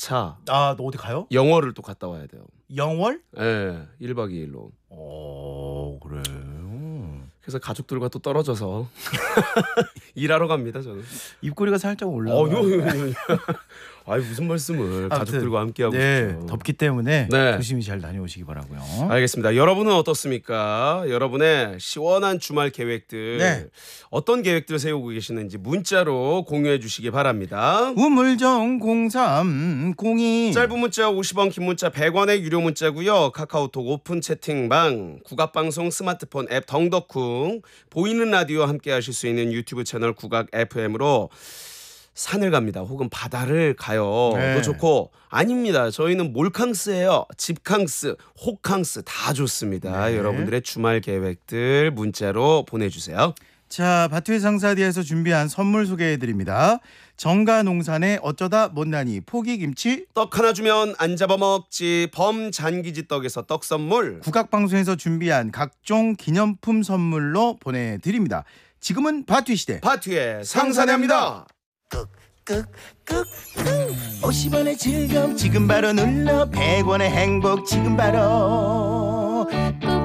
4차 아, 너 어디 가요? 영월을 또 갔다 와야 돼요. 영월? 예, 1박 2일로. 그래. 그래서 가족들과 또 떨어져서 일하러 갑니다, 저는. 입꼬리가 살짝 올라가. 아이 무슨 말씀을. 아무튼, 가족들과 함께 하고 네, 싶죠. 덥기 때문에 네. 조심히 잘 다녀오시기 바라고요. 알겠습니다. 여러분은 어떻습니까? 여러분의 시원한 주말 계획들 네. 어떤 계획들 세우고 계시는지 문자로 공유해 주시기 바랍니다. 우물정 0302 짧은 문자 50원, 긴 문자 100원의 유료 문자고요. 카카오톡 오픈 채팅방, 국악방송 스마트폰 앱 덩덕쿵, 보이는 라디오 함께 하실 수 있는 유튜브 채널 국악 FM으로 산을 갑니다. 혹은 바다를 가요. 네. 또 좋고 아닙니다. 저희는 몰캉스예요. 집캉스, 호캉스 다 좋습니다. 네. 여러분들의 주말 계획들 문자로 보내주세요. 자, 바투의 상사디에서 준비한 선물 소개해드립니다. 정가농산의 어쩌다 못난이 포기김치, 떡 하나 주면 안 잡아먹지 범잔기지 떡에서 떡 선물, 국악방송에서 준비한 각종 기념품 선물로 보내드립니다. 지금은 바투 시대. 바투의 상사대합니다. 50원의 즐거움 지금 바로 눌러 100원의 행복 지금 바로